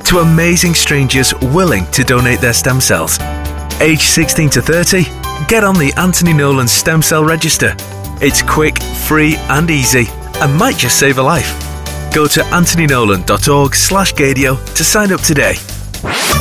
to amazing strangers willing to donate their stem cells. Age 16 to 30? Get on the Anthony Nolan Stem Cell Register. It's quick, free and easy and might just save a life. Go to anthonynolan.org/Gaydio to sign up today.